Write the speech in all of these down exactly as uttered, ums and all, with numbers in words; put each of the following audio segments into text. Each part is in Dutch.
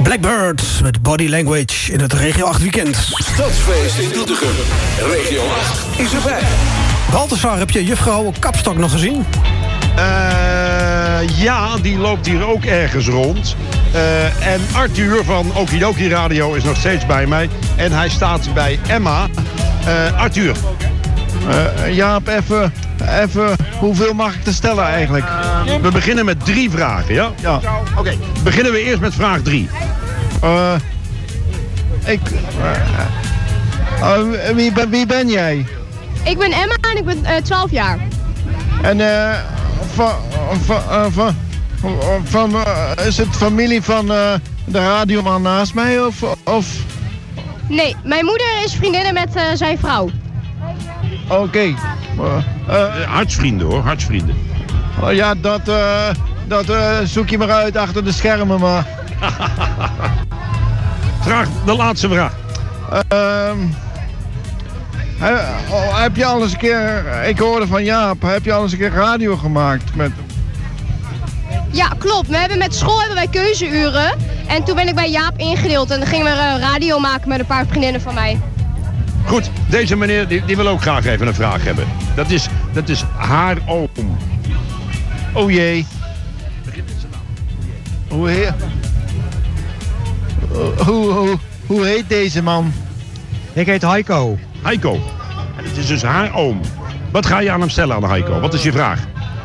Blackbird met Body Language in het Regio acht weekend. Stadsfeest in Doetinchem. Regio acht is erbij. Balthasar, heb je juffrouw Kapstok nog gezien? Uh, ja, die loopt hier ook ergens rond. Uh, en Arthur van Okidoki Radio is nog steeds bij mij. En hij staat bij Emma. Uh, Arthur. Uh, Jaap, even, even, hoeveel mag ik te stellen eigenlijk? Uh, we beginnen met drie vragen, ja? Ja. Oké, okay. Beginnen we eerst met vraag drie. Uh, ik... Uh, uh, wie, ben, wie ben jij? Ik ben Emma en ik ben uh, twaalf jaar. En eh... Uh, van... van, uh, van, van uh, is het familie van uh, de radioman naast mij, of... of... Nee, mijn moeder is vriendinnen met uh, zijn vrouw. Oké. Okay. Uh, uh, hartsvrienden hoor, hartsvrienden. Uh, ja, dat, uh, dat uh, zoek je maar uit achter de schermen, maar... Vraag, de laatste vraag. Uh, he, oh, heb je al eens een keer... Ik hoorde van Jaap, heb je al eens een keer radio gemaakt met... Ja, klopt. We hebben met school hebben wij keuzeuren. En toen ben ik bij Jaap ingedeeld en dan gingen we uh, radio maken met een paar vriendinnen van mij. Goed, deze meneer die, die wil ook graag even een vraag hebben. Dat is, dat is haar oom. Oh jee. Hoe heet... Hoe, hoe, hoe heet deze man? Ik heet Heiko. Heiko. En het is dus haar oom. Wat ga je aan hem stellen, aan Heiko? Wat is je vraag?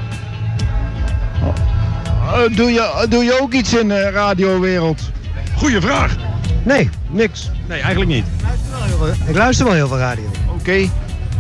Uh, doe, je, doe je ook iets in de radiowereld? Goeie vraag. Nee, niks. Nee, eigenlijk niet. Ik luister wel heel veel radio. Oké. Okay.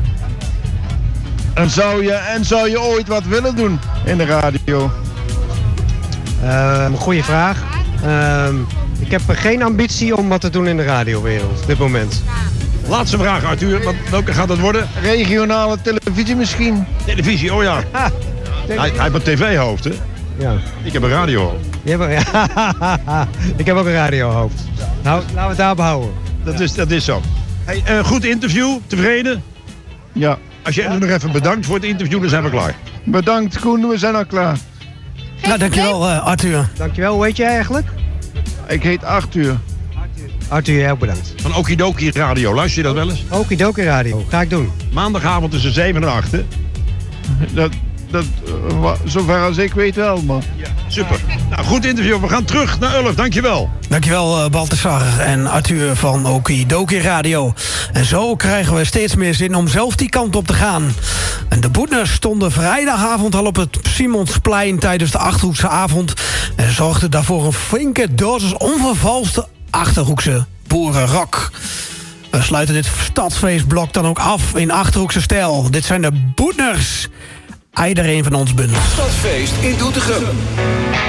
En, zou je, en zou je ooit wat willen doen in de radio? Uh, goeie vraag. Uh, ik heb geen ambitie om wat te doen in de radiowereld, op dit moment. Laatste vraag, Arthur. Wat, welke gaat het worden? Regionale televisie misschien. Televisie, oh ja. hij, hij heeft een tv-hoofd, hè? Ja. Ik heb een radiohoofd. Je hebt een, ja. Ik heb ook een radiohoofd. Nou, laten we het daar behouden. Dat is, dat is zo. Hey, uh, goed interview, tevreden? Ja. Als je ja. nog even bedankt voor het interview, dan zijn we klaar. Bedankt Koen, we zijn al klaar. Nou, dankjewel uh, Arthur. Dankjewel, hoe heet jij eigenlijk? Ik heet Arthur. Arthur, heel bedankt. Van Okidoki Radio, luister je dat wel eens? Okidoki Radio, ga ik doen. Maandagavond tussen zeven en acht, hè? Dat, dat, uh, zover als ik weet wel, man. Ja, super. Nou, goed interview. We gaan terug naar Ulf, dankjewel. Dankjewel uh, Balthasar en Arthur van Okidoki Radio. En zo krijgen we steeds meer zin om zelf die kant op te gaan. En de Boetners stonden vrijdagavond al op het Simonsplein tijdens de Achterhoekse avond. En zorgden daarvoor een flinke dosis onvervalste Achterhoekse boerenrock. We sluiten dit stadsfeestblok dan ook af in Achterhoekse stijl. Dit zijn de Boetners. Iedereen van ons bent. Stadsfeest in Doetinchem.